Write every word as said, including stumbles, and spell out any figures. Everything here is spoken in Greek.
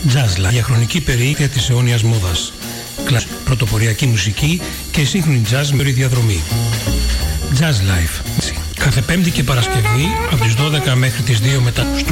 Jazz Life, διαχρονική περιήθεια της αιώνιας μόδας. Κλασική, πρωτοποριακή μουσική και σύγχρονη jazz με όλη διαδρομή. Jazz Life. Κάθε Πέμπτη και Παρασκευή από τις δώδεκα μέχρι τις δύο μετά.